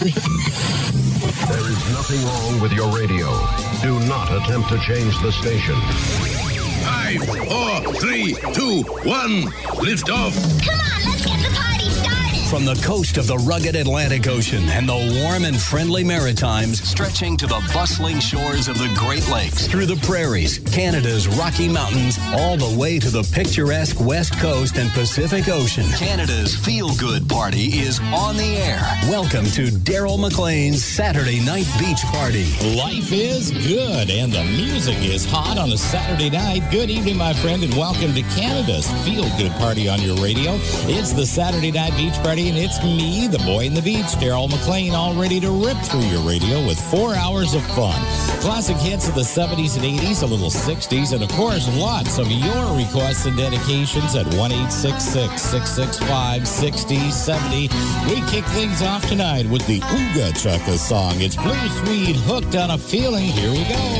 There is nothing wrong with your radio. Do not attempt to change the station. 5, 4, 3, 2, 1. Lift off. Come on, let's get the party started. From the coast of the rugged Atlantic Ocean and the warm and friendly Maritimes, stretching to the bustling shores of the Great Lakes, through the prairies, Canada's Rocky Mountains, all the way to the picturesque West Coast and Pacific Ocean, Canada's feel-good party is on the air. Welcome to Daryl McLean's Saturday Night Beach Party. Life is good and the music is hot on a Saturday night. Good evening, my friend, and welcome to Canada's feel-good party on your radio. It's the Saturday Night Beach Party, and it's me, the boy in the beach, Daryl McLean, all ready to rip through your radio with 4 hours of fun. Classic hits of the 70s and 80s, a little 60s, and of course, lots of your requests and dedications at 1-866-665-6070. We kick things off tonight with the Ooga Chukka song. It's Blue Swede, Hooked on a Feeling. Here we go.